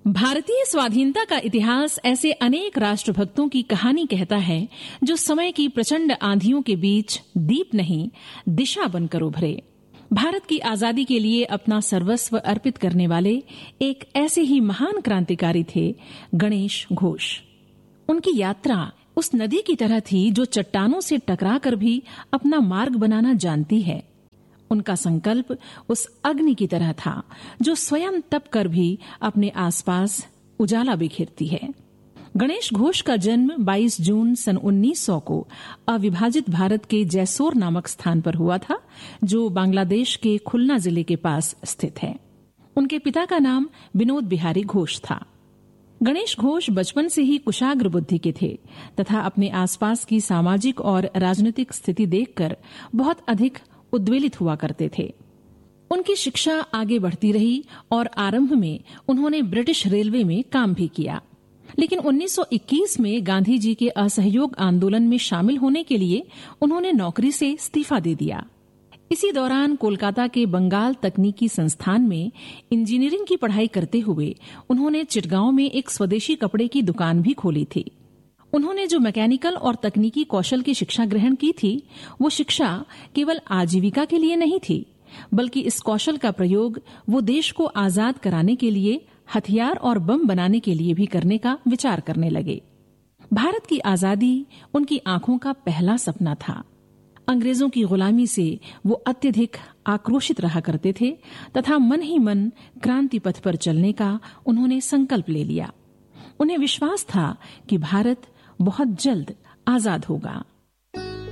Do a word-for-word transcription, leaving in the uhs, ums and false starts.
भारतीय स्वाधीनता का इतिहास ऐसे अनेक राष्ट्रभक्तों की कहानी कहता है जो समय की प्रचंड आंधियों के बीच दीप नहीं, दिशा बनकर उभरे। भारत की आजादी के लिए अपना सर्वस्व अर्पित करने वाले एक ऐसे ही महान क्रांतिकारी थे गणेश घोष। उनकी यात्रा उस नदी की तरह थी जो चट्टानों से टकराकर भी अपना मार्ग बनाना जानती है। उनका संकल्प उस अग्नि की तरह था जो स्वयं तप कर भी अपने आसपास उजाला बिखेरती है। गणेश घोष का जन्म बाईस जून सन उन्नीस सौ को अविभाजित भारत के जैसोर नामक स्थान पर हुआ था, जो बांग्लादेश के खुलना जिले के पास स्थित है। उनके पिता का नाम विनोद बिहारी घोष था। गणेश घोष बचपन से ही कुशाग्र बुद्धि के थे तथा अपने आसपास की सामाजिक और राजनीतिक स्थिति देखकर बहुत अधिक उद्वेलित हुआ करते थे। उनकी शिक्षा आगे बढ़ती रही और आरंभ में उन्होंने ब्रिटिश रेलवे में काम भी किया, लेकिन उन्नीस सौ इक्कीस में गांधी जी के असहयोग आंदोलन में शामिल होने के लिए उन्होंने नौकरी से इस्तीफा दे दिया। इसी दौरान कोलकाता के बंगाल तकनीकी संस्थान में इंजीनियरिंग की पढ़ाई करते हुए उन्होंने चिटगांव में एक स्वदेशी कपड़े की दुकान भी खोली थी। उन्होंने जो मैकेनिकल और तकनीकी कौशल की शिक्षा ग्रहण की थी, वो शिक्षा केवल आजीविका के लिए नहीं थी, बल्कि इस कौशल का प्रयोग वो देश को आजाद कराने के लिए हथियार और बम बनाने के लिए भी करने का विचार करने लगे। भारत की आजादी उनकी आंखों का पहला सपना था। अंग्रेजों की गुलामी से वो अत्यधिक आक्रोशित रहा करते थे तथा मन ही मन क्रांति पथ पर चलने का उन्होंने संकल्प ले लिया। उन्हें विश्वास था कि भारत बहुत जल्द आजाद होगा।